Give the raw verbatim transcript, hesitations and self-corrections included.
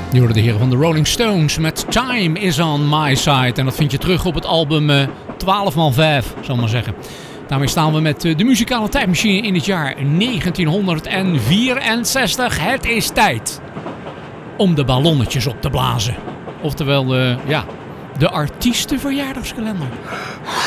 Die worden de heren van de Rolling Stones met Time is on my side. En dat vind je terug op het album uh, twaalf maal vijf, zal ik maar zeggen. Daarmee staan we met uh, de muzikale tijdmachine in het jaar negentienhonderdvierenzestig. Het is tijd om de ballonnetjes op te blazen. Oftewel, uh, ja, de artiestenverjaardagskalender.